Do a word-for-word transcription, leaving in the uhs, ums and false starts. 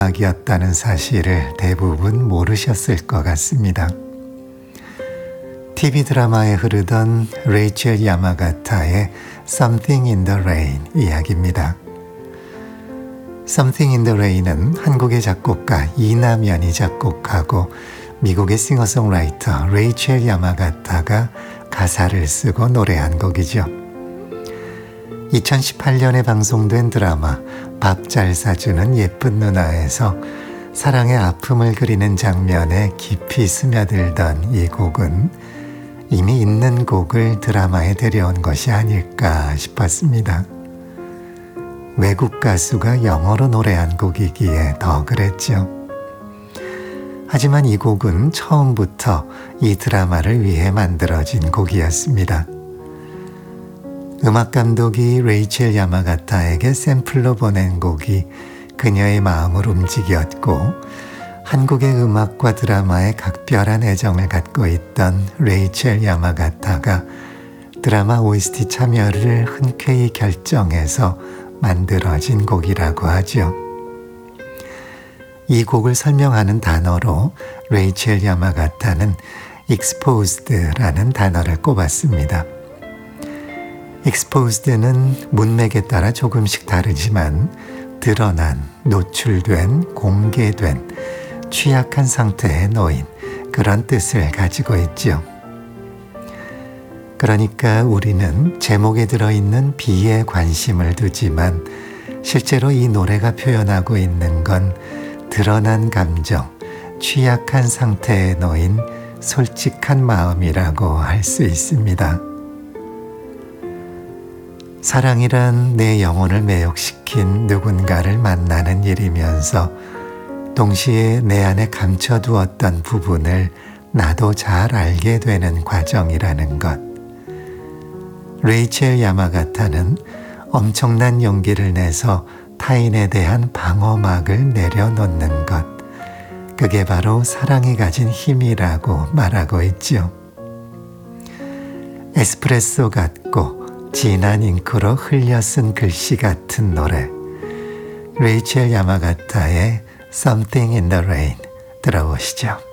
음악이었다는 사실을 대부분 모르셨을 것 같습니다. 티비 드라마에 흐르던 레이첼 야마가타의 Something in the Rain 이야기입니다. Something in the Rain은 한국의 작곡가 이남연이 작곡하고 미국의 싱어송라이터 레이첼 야마가타가 가사를 쓰고 노래한 곡이죠. 이천십팔 년에 방송된 드라마 밥 잘 사주는 예쁜 누나에서 사랑의 아픔을 그리는 장면에 깊이 스며들던 이 곡은 이미 있는 곡을 드라마에 데려온 것이 아닐까 싶었습니다. 외국 가수가 영어로 노래한 곡이기에 더 그랬죠. 하지만 이 곡은 처음부터 이 드라마를 위해 만들어진 곡이었습니다. 음악감독이 레이첼 야마가타에게 샘플로 보낸 곡이 그녀의 마음을 움직였고 한국의 음악과 드라마에 각별한 애정을 갖고 있던 레이첼 야마가타가 드라마 오에스티 참여를 흔쾌히 결정해서 만들어진 곡이라고 하죠. 이 곡을 설명하는 단어로 레이첼 야마가타는 exposed라는 단어를 꼽았습니다. exposed는 문맥에 따라 조금씩 다르지만 드러난, 노출된, 공개된, 취약한 상태에 놓인 그런 뜻을 가지고 있죠. 그러니까 우리는 제목에 들어있는 비에 관심을 두지만 실제로 이 노래가 표현하고 있는 건 드러난 감정, 취약한 상태에 놓인 솔직한 마음이라고 할 수 있습니다. 사랑이란 내 영혼을 매혹시킨 누군가를 만나는 일이면서 동시에 내 안에 감춰두었던 부분을 나도 잘 알게 되는 과정이라는 것. 레이첼 야마가타는 엄청난 용기를 내서 타인에 대한 방어막을 내려놓는 것. 그게 바로 사랑이 가진 힘이라고 말하고 있죠. 에스프레소 같고 진한 잉크로 흘려 쓴 글씨 같은 노래. 레이첼 야마가타의 Something in the Rain 들어보시죠.